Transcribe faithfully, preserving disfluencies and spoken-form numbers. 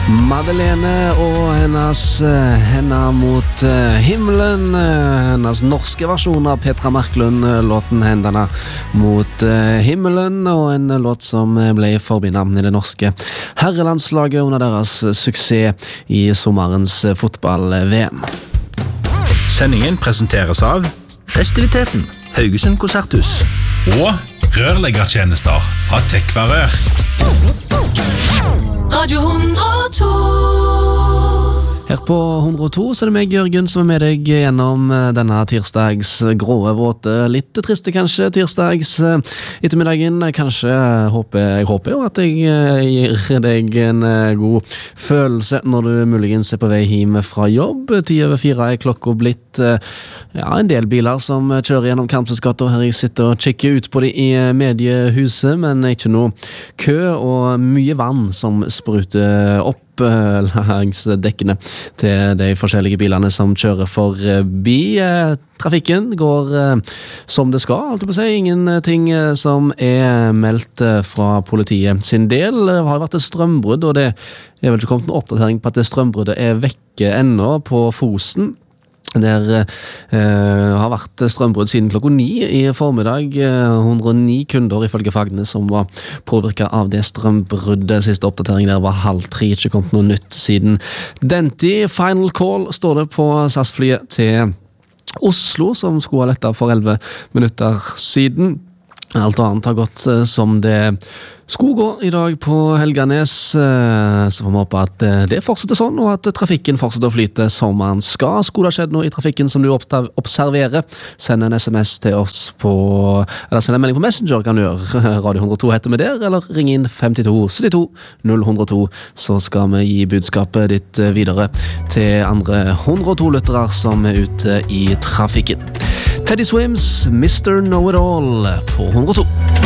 Madeleine og hennes Henda mot himmelen, hennes norske versjon av Petra Marklund, låten Hendene mot himmelen, og en låt som ble forbindet i det norske herrelandslaget under deres suksess i sommerens fotball-V M. Sendingen presenteres av Festiviteten, Haugesund Konserthus og rørleggertjenester fra Tekvarør. Radio hundre og to. Her på hundre og to så er det meg, Jørgen, som er med deg gjennom denne tirsdags gråe, våte, litt triste kanskje, tirsdags ettermiddagen. Kanskje håper, jeg håper jo at jeg gir deg en god følelse når du muligens er på vei hjem fra jobb. Ti over fire er klokka blitt ja, en del biler som kjører gjennom Kampsensgata. Her jeg sitter og kikker ut på det i mediehuset, men ikke noe kø og mye vann som spruter opp langs dekkene til de forskjellige bilene som kjører forbi. Trafikken går som det skal, alt jeg på å si. Ingenting som er meldt fra politiet sin del. Det har vært et strømbrudd, og det er vel ikke kommet en oppdatering på at det strømbruddet er vekke ennå på Fosen. Der eh, har vært strømbrudd siden klokka ni i formiddag. hundre og ni kunder ifølge fagene som var påvirket av det strømbruddet. Siste oppdatering der var halv tre, ikke kommet noe nytt siden den tid. Final call står det på S A S-flyet til Oslo, som skulle ha lettet for elleve minutter siden. Alt annet har gått som det skulle gå i dag på Helganes, så får vi håpe at det fortsetter sånn, og at trafikken fortsetter å flyte som man skal. Skulle det skjedd noe i trafikken som du observerer, send en sms til oss på, eller send en melding på Messenger kan du gjøre. Radio hundre og to heter vi der, eller ring inn fem to sytti to null ett null to, så skal vi gi budskapet ditt videre til andre hundre og to-lyttere som er ute i trafikken. Teddy Swims, mister Know-It-All på hundre og to.